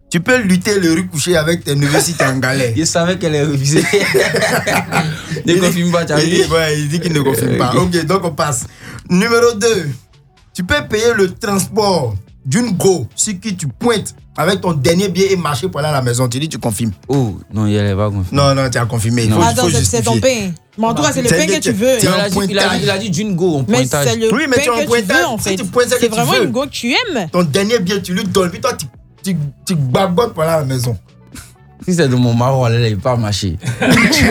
Tu peux lutter le riz couché avec tes neveux si t'es en galère. Je savais qu'elle est refusée. Ne confirme pas, tu as vu? Il dit qu'il ne confirme pas. Ok, donc on passe. Numéro 2. Tu peux payer le transport d'une go sur qui tu pointes avec ton dernier billet et marcher pour aller à la maison. Tu dis tu confirmes. Oh, non, il n'allait pas confirmer. Non, tu as confirmé. Il faut c'est ton pain. Mais en tout cas, c'est le pain que tu veux. Il a dit d'une go en pointage. Mais c'est le pain que tu veux, en fait. C'est vraiment une go que tu aimes. Ton dernier billet, tu lui donnes. Puis toi, tu bagotes pour aller à la maison. Si c'est de mon marron, elle n'allait pas marcher. Si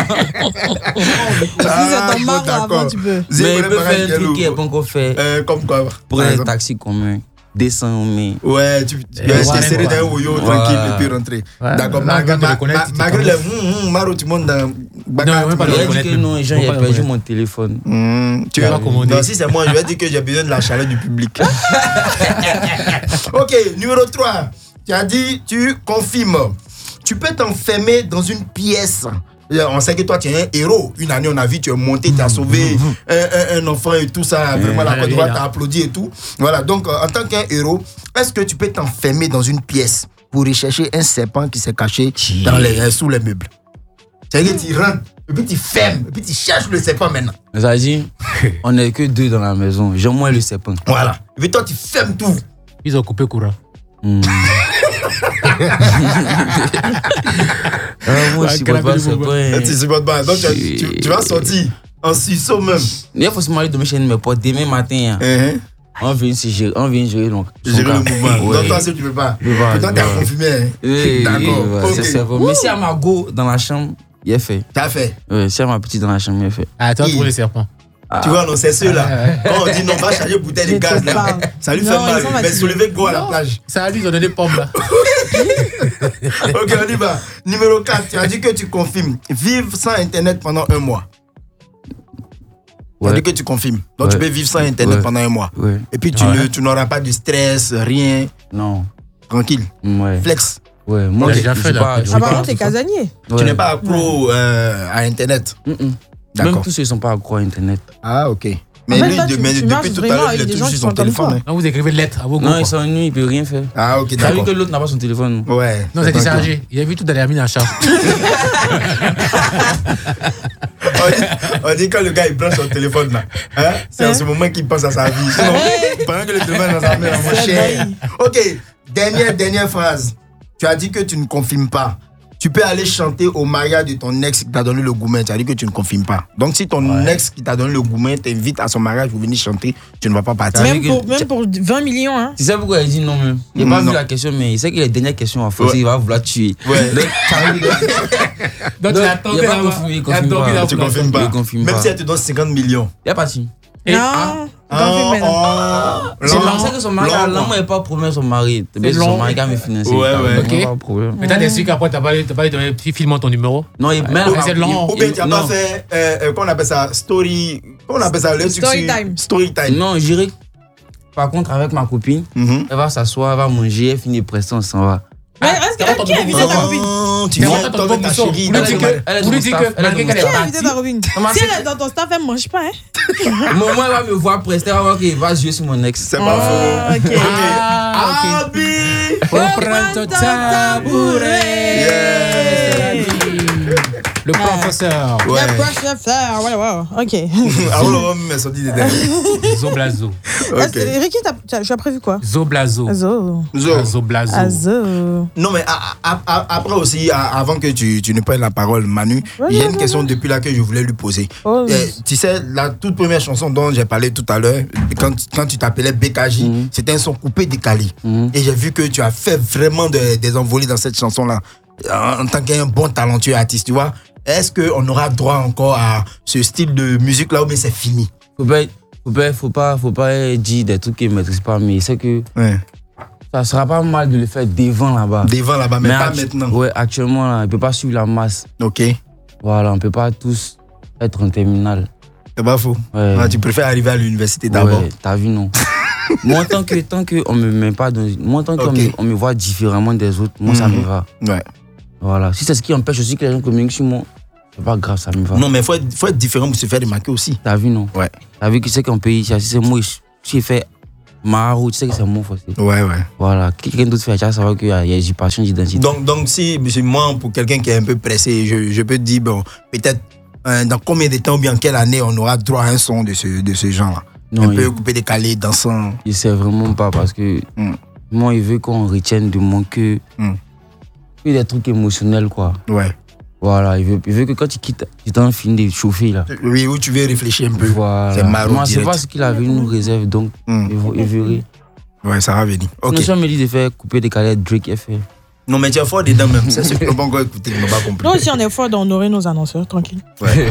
c'est ton marron avant, tu peux. Mais il peut faire un truc qui n'est pas encore fait. Comme quoi? Pour un taxi commun. Descends, mais. Ouais, tu essaierais d'un ouyo tranquille et puis rentrer. D'accord, malgré les Maro, tu montes dans. Non, j'ai perdu mon téléphone. Tu vas commander. Non, si c'est moi, je vais dire que j'ai besoin de la chaleur du public. Ok, numéro 3. Tu as dit, tu confirmes. Tu peux t'enfermer dans une pièce. On sait que toi, tu es un héros. Une année, on a vu, tu es monté, tu as sauvé un enfant et tout ça. Vraiment, la Côte d'Ivoire t'a applaudi et tout. Voilà, donc, en tant qu'un héros, est-ce que tu peux t'enfermer dans une pièce pour rechercher un serpent qui s'est caché sous les meubles? C'est-à-dire que tu rentres, et puis tu fermes, et puis tu cherches le serpent maintenant. Ça a dit, on n'est que 2 dans la maison. J'ai moins le serpent. Voilà. Et puis toi, tu fermes tout. Ils ont coupé courant. Moi, je supporte pas serpent. Tu supportes pas. Donc, tu vas sortir en suceau même. Il faut se marier de mes chaînes, mes potes, demain matin. On vient gérer donc. Gérer le mouvement. Donc, toi, si tu peux pas. Pourtant, tu as confirmé. D'accord. C'est vrai. Mais si à ma go dans la chambre, il est fait. T'as fait? Oui, si à ma petite dans la chambre, il est fait. Ah, toi, pour les serpents. Tu vois, non, c'est ceux-là. Quand on dit non, va charger bouteille de gaz là, ça lui fait mal. Mais soulever go à la plage. Ça a lui, ils ont donné pomme là. Ok, on y va. Numéro 4, tu as dit que tu confirmes. Vivre sans Internet pendant 1 mois. Tu as dit que tu confirmes. Donc tu peux vivre sans Internet pendant 1 mois. Et puis tu n'auras pas de stress, rien. Non. Tranquille. Flex. Ouais, moi j'ai déjà fait. Par contre, t'es casanier. Tu n'es pas accro à Internet. Même tous ceux qui ne sont pas accro à Internet. Ah, ok. Mais lui, depuis tout à l'heure, il est toujours sur son téléphone. Non, vous écrivez des lettres à vos groupes. Non, il s'ennuie, il ne peut rien faire. Ah, ok, d'accord. T'as vu que l'autre n'a pas son téléphone. Ouais. Non, c'est déchargé. Il a vu tout dans la mine en charge. On dit quand le gars il branche son téléphone là, c'est en ce moment qu'il pense à sa vie. Sinon, pendant que le téléphone est dans sa main, mon cher. Ok, dernière phrase. Tu as dit que tu ne confirmes pas. Tu peux aller chanter au mariage de ton ex qui t'a donné le gourmet. Tu as dit que tu ne confirmes pas. Donc, si ton ex qui t'a donné le gourmet t'invite à son mariage pour venir chanter, tu ne vas pas partir. Même pour 20 millions. Hein. Tu sais pourquoi il dit non même? Il n'a pas vu la question, mais il sait qu'il a les dernières questions à faire. Il va vouloir tuer. Ouais. Donc, tu attends. Il n'a pas confirmé. Tu confirmes pas. Même si elle te donne 50 millions. Il est parti. Non. C'est Marseille que son mari, l'homme n'est pas problème son mari. C'est son mari qui a me financé. Ouais. Pas de problème. Mais t'as des trucs après, t'as pas donné un petit film ton numéro. Non, il c'est long. Ou bien tu n'as pas fait, comment on appelle ça, story. Comment on appelle ça, le story time. Story time. Non, j'irai. Par contre, avec ma copine, elle va s'asseoir, elle va manger, elle finit pression, on s'en va. Mais est-ce que qui a invité ta copine? Tu viens avec ta chérie. Vous lui dites que malgré qu'elle est partie. Qui a invité ta copine? Si elle est dans ton staff, elle ne mange pas. Moi, elle va me voir prester, elle va voir qu'il va jouer sur mon ex. C'est pas faux. Ok. Abi, reprends ton tabouret. Le professeur. Le professeur, ouais. Ok. Ah, on m'a sorti des derniers. Zoblazo. Ricky, tu as prévu quoi? Zoblazo. Zoblazo. Non, mais après aussi, avant que tu ne prennes la parole, Manu, il y a une question depuis là que je voulais lui poser. Tu sais, la toute première chanson dont j'ai parlé tout à l'heure, quand tu t'appelais BKJ, c'était un son coupé décalé. Et j'ai vu que tu as fait vraiment des envolées dans cette chanson-là. En tant qu'un bon talentueux artiste, tu vois. Est-ce qu'on aura droit encore à ce style de musique là ou bien c'est fini? Faut pas dire des trucs qu'il ne maîtrise pas, mais c'est que ça sera pas mal de le faire devant là-bas. Devant là-bas, mais pas maintenant. Ouais, actuellement, là, il ne peut pas suivre la masse. Ok. Voilà, on ne peut pas tous être en terminale. C'est pas faux. Ouais. Tu préfères arriver à l'université d'abord. Ouais, t'as vu, non. Moi, tant qu'on me met pas dans... Moi, tant qu'on me voit différemment des autres, moi, ça me va. Ouais. Voilà. Si c'est ce qui empêche aussi que les gens communiquent sur moi, c'est pas grave, ça me va. Non, mais faut être différent pour se faire remarquer aussi. T'as vu, non? Ouais. T'as vu que c'est qu'un pays, si c'est moi, j'ai fait Maro, tu sais que c'est mon aussi. Ouais. Voilà. Quelqu'un d'autre fait ça, ça va qu'il y a usurpation d'identité. Donc si moi, pour quelqu'un qui est un peu pressé, je peux te dire, bon, peut-être dans combien de temps ou bien quelle année on aura droit à un son de ce genre-là. Non, un peu coupé, décalé, dansant. Il sait vraiment pas parce que moi, il veut qu'on retienne de mon que des trucs émotionnels, quoi. Ouais. Voilà, il veut que quand tu quittes, tu t'en finis de chauffer, là. Oui, où tu veux réfléchir un peu. Voilà. C'est marrant. Moi, c'est pas ce qu'il avait nous réserve, donc il veut. Ouais, ça va venir. Ok. Sinon, me dit de faire couper, décaler, Drake FL. Non, mais tu es fort dedans même. C'est ce que pas encore écouté, il m'a pas compris. Non, si on est fort, on aurait nos annonceurs, tranquille. Ouais.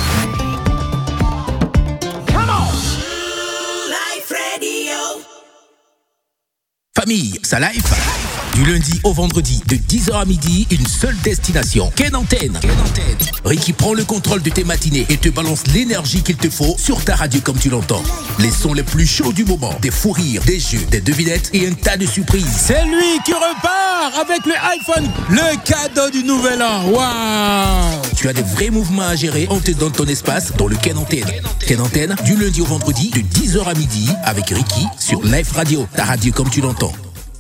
Famille, ça life. Du lundi au vendredi, de 10h à midi, une seule destination. Ken Antenne. Ricky prend le contrôle de tes matinées et te balance l'énergie qu'il te faut sur ta radio comme tu l'entends. Les sons les plus chauds du moment, des fous rires, des jeux, des devinettes et un tas de surprises. C'est lui qui repart avec le iPhone, le cadeau du nouvel an. Waouh! Tu as des vrais mouvements à gérer, on te donne ton espace dans le Ken Antenne. Ken Antenne, du lundi au vendredi, de 10h à midi, avec Ricky sur Live Radio, ta radio comme tu l'entends.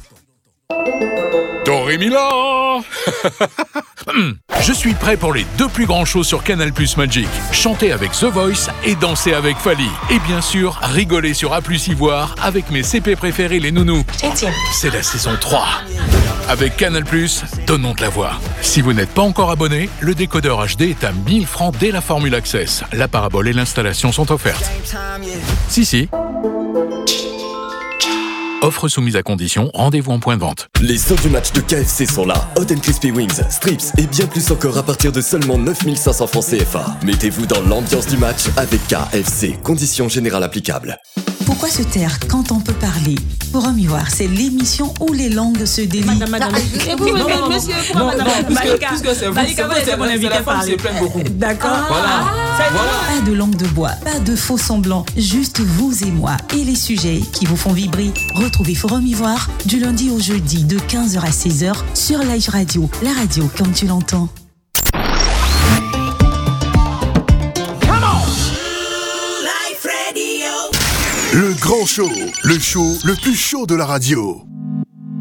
Doré Milan. Je suis prêt pour les 2 plus grands shows sur Canal+ Magic. Chanter avec The Voice et danser avec Fally. Et bien sûr, rigoler sur A+ Ivoire avec mes CP préférés, les nounous. C'est la saison 3. Avec Canal+, donnons de la voix. Si vous n'êtes pas encore abonné, le décodeur HD est à 1000 francs dès la formule Access. La parabole et l'installation sont offertes. Si. Offre soumise à condition, rendez-vous en point de vente. Les soldes du match de KFC sont là. Hot and Crispy Wings, strips et bien plus encore à partir de seulement 9500 francs CFA. Mettez-vous dans l'ambiance du match avec KFC. Conditions générales applicables. Pourquoi se taire quand on peut parler? Forum Ivoire, c'est l'émission où les langues se délient. Madame. Monsieur, Malika, c'est mon invité à parler. D'accord. Voilà. Pas de langue de bois, pas de faux semblants, juste vous et moi et les sujets qui vous font vibrer. Retrouvez Forum Ivoire du lundi au jeudi de 15h à 16h sur Live Radio, la radio comme tu l'entends. Le grand show, le show le plus chaud de la radio.